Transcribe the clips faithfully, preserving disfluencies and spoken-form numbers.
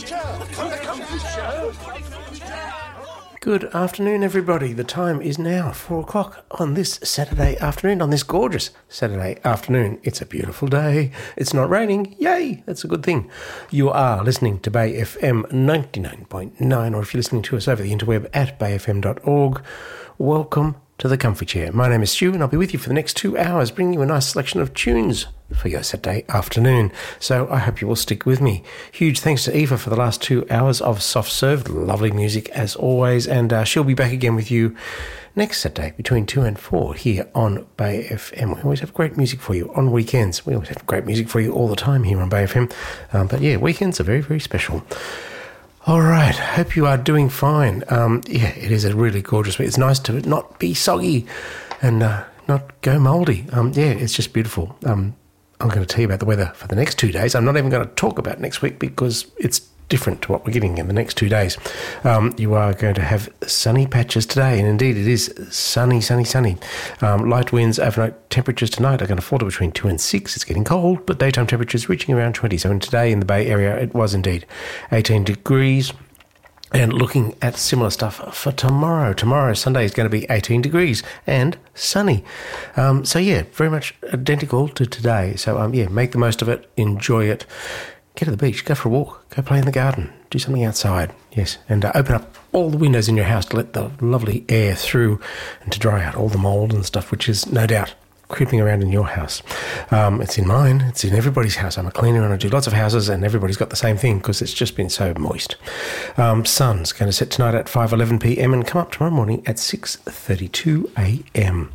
Good afternoon, everybody. The time is now four o'clock on this Saturday afternoon, on this gorgeous Saturday afternoon. It's a beautiful day. It's not raining. Yay! That's a good thing. You are listening to Bay F M ninety-nine point nine, or if you're listening to us over the interweb at bay f m dot org, welcome to the Comfy Chair. My name is Stu, and I'll be with you for the next two hours, bringing you a nice selection of tunes for your Saturday afternoon. So I hope you will stick with me. Huge thanks to Eva for the last two hours of soft serve. Lovely music as always, and uh, she'll be back again with you next Saturday between two and four here on Bay F M. We always have great music for you on weekends. We always have great music for you all the time here on Bay F M. Um, but yeah, weekends are very, very special. All right, hope you are doing fine. Um, yeah, it is a really gorgeous week. It's nice to not be soggy and uh, not go mouldy. Um, yeah, it's just beautiful. Um, I'm going to tell you about the weather for the next two days. I'm not even going to talk about next week because it's different to what we're getting in the next two days. Um, you are going to have sunny patches today, and indeed it is sunny, sunny, sunny. Um, light winds, overnight temperatures tonight are going to fall to between two and six. It's getting cold, but daytime temperatures reaching around twenty. So in today in the Bay Area, it was indeed eighteen degrees. And looking at similar stuff for tomorrow. Tomorrow, Sunday, is going to be eighteen degrees and sunny. Um, so, yeah, very much identical to today. So, um, yeah, make the most of it. Enjoy it. Get to the beach. Go for a walk. Go play in the garden. Do something outside. Yes, and uh, open up all the windows in your house to let the lovely air through and to dry out all the mould and stuff, which is no doubt creeping around in your house. Um, it's in mine. It's in everybody's house. I'm a cleaner and I do lots of houses, and everybody's got the same thing because it's just been so moist. Um, sun's going to set tonight at five eleven p m and come up tomorrow morning at six thirty-two a m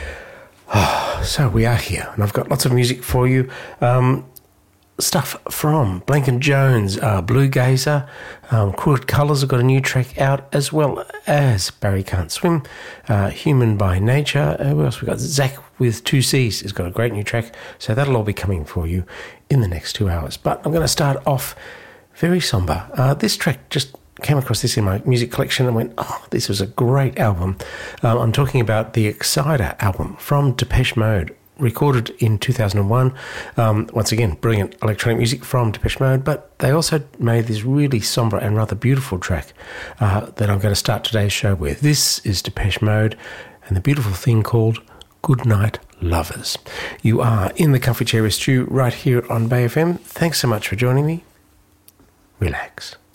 Oh, so we are here, and I've got lots of music for you. Um, Stuff from Blank Jones, uh, Blue Gazer, um, Crooked Colours have got a new track out, as well as Barry Can't Swim, uh, Human by Nature. Uh, what else we got? Zach with two C's has got a great new track, so that'll all be coming for you in the next two hours. But I'm going to start off very sombre. Uh, this track just came across this in my music collection and went, oh, this was a great album. Um, I'm talking about the Exciter album from Depeche Mode, recorded in two thousand one. Um, once again, brilliant electronic music from Depeche Mode, but they also made this really sombre and rather beautiful track uh, that I'm going to start today's show with. This is Depeche Mode and the beautiful thing called Goodnight Lovers. You are in the Comfy Chair with Stu right here on Bay F M. Thanks so much for joining me. Relax.